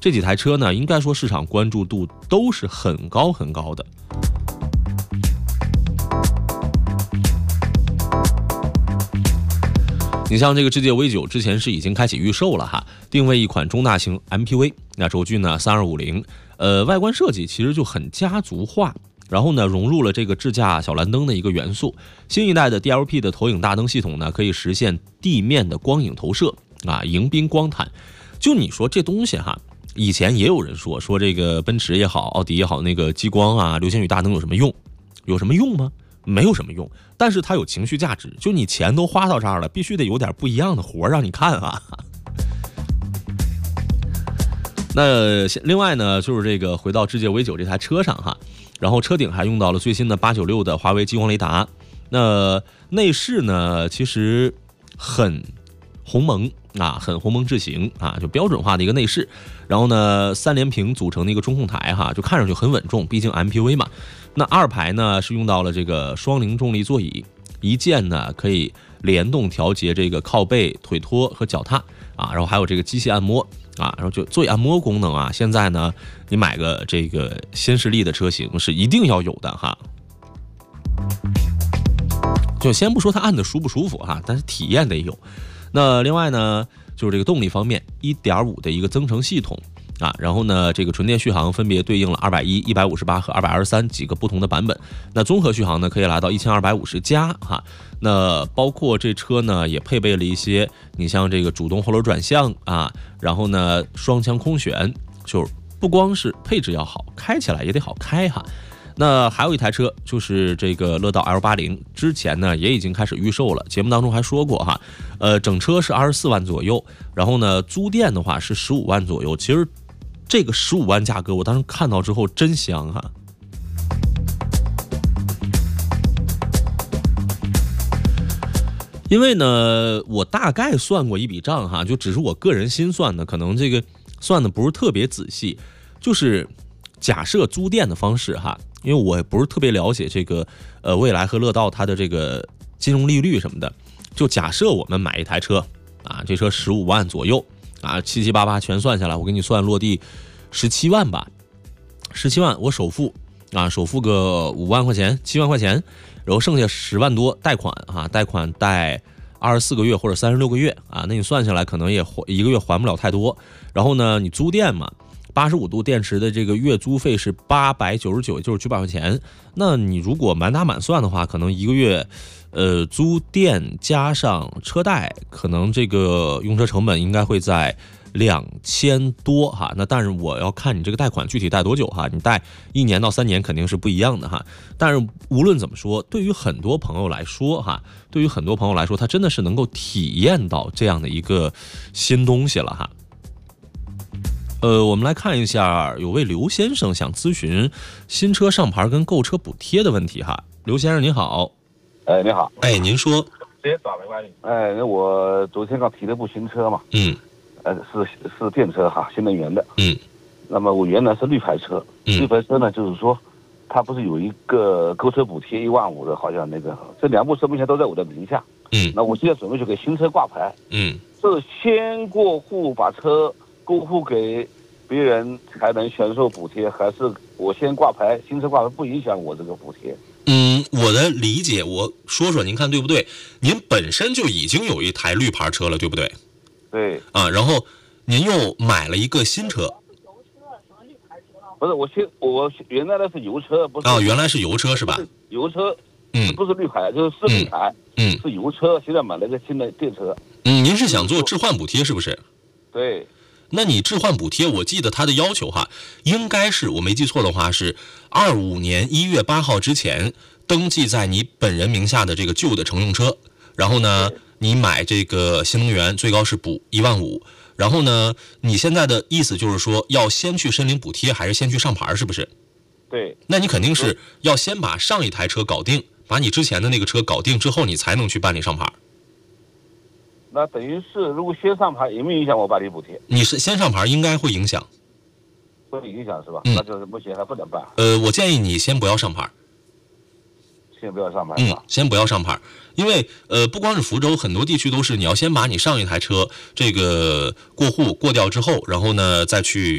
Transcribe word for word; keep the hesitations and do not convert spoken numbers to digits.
这几台车呢，应该说市场关注度都是很高很高的。你像这个智界 V 九之前是已经开启预售了哈，定位一款中大型 M P V， 那轴距呢三二五零，呃，外观设计其实就很家族化，然后呢融入了这个智驾小蓝灯的一个元素。新一代的 D L P 的投影大灯系统呢，可以实现地面的光影投射啊，迎宾光毯。就你说这东西哈，以前也有人说说这个奔驰也好，奥迪也好，那个激光啊、流星雨大灯有什么用？有什么用吗？没有什么用，但是它有情绪价值。就你钱都花到这儿了，必须得有点不一样的活让你看啊。那另外呢，就是这个回到智界 V 九这台车上哈，然后车顶还用到了最新的八九六的华为激光雷达。那内饰呢，其实很鸿蒙啊，很鸿蒙智行啊，就标准化的一个内饰。然后呢，三连屏组成的一个中控台哈，就看上去很稳重，毕竟 M P V 嘛。那二排呢是用到了这个双零重力座椅，一键呢可以联动调节这个靠背、腿托和脚踏啊，然后还有这个机械按摩啊，然后就座椅按摩功能啊，现在呢你买个这个新势力的车型是一定要有的哈。就先不说它按的舒不舒服哈，但是体验得有。那另外呢，就是这个动力方面 一点五 的一个增程系统啊，然后呢，这个纯电续航分别对应了二百一、一百五十八和二百二十三几个不同的版本。那综合续航呢，可以来到一千二百五十加哈。那包括这车呢，也配备了一些，你像这个主动后轮转向啊，然后呢，双腔空悬，就不光是配置要好，开起来也得好开哈。那还有一台车就是这个乐道 L 八十， 之前呢也已经开始预售了，节目当中还说过哈，呃，整车是二十四万左右，然后呢租店的话是十五万左右。其实这个十五万价格，我当时看到之后真香哈。因为呢，我大概算过一笔账哈，就只是我个人心算的，可能这个算的不是特别仔细，就是假设租店的方式哈。因为我也不是特别了解这个呃蔚来和乐道它的这个金融利率什么的，就假设我们买一台车啊，这车十五万左右啊，七七八八全算下来，我给你算落地十七万吧，十七万我首付啊，首付个五万块钱、七万块钱，然后剩下十万多贷款啊，贷款贷二十四个月或者三十六个月啊，那你算下来可能也一个月还不了太多。然后呢，你租店嘛。八十五度电池的这个月租费是八百九十九，也就是九百块钱。那你如果满打满算的话，可能一个月，呃，租电加上车贷，可能这个用车成本应该会在两千多哈。那但是我要看你这个贷款具体贷多久哈，你贷一年到三年肯定是不一样的哈。但是无论怎么说，对于很多朋友来说哈，对于很多朋友来说，他真的是能够体验到这样的一个新东西了哈。呃，我们来看一下，有位刘先生想咨询新车上牌跟购车补贴的问题哈。刘先生您好。 哎，你好。 哎，您说。 直接打没关系。哎，那我昨天刚提了部新车嘛。 嗯。 呃，是是电车哈，新能源的。 嗯。 那么我原来是绿牌车， 嗯、 绿牌车呢，就是说，它不是有一个购车补贴一万五的，好像那个这两部车目前都在我的名下。 嗯。 那我现在准备去给新车挂牌。 嗯。 是先过户把车过户给别人才能享受补贴，还是我先挂牌，新车挂牌不影响我这个补贴？ 嗯，我的理解，我说说您看对不对？您本身就已经有一台绿牌车了，对不对？ 对。 啊，然后您又买了一个新车。 不是，我先我原来的是油车，不是啊，原来是油车是吧？ 油车， 嗯， 不是绿牌，就是是绿牌， 嗯， 是油车。现在买了个新的电车。 嗯，您是想做置换补贴是不是？ 对。 那你置换补贴，我记得它的要求哈，应该是我没记错的话是二五年一月八号之前登记在你本人名下的这个旧的乘用车，然后呢，你买这个新能源最高是补一万五，然后呢，你现在的意思就是说要先去申领补贴，还是先去上牌，是不是？ 对。 那你肯定是要先把上一台车搞定，把你之前的那个车搞定之后，你才能去办理上牌。 那等于是，如果先上牌，有没有影响我办理补贴？ 你是先上牌，应该会影响， 会影响是吧？ 嗯、 那就是目前还不能办。 呃，我建议你先不要上牌， 先不要上牌。 嗯，先不要上牌，因为呃，不光是福州，很多地区都是你要先把你上一台车这个过户过掉之后，然后呢再去。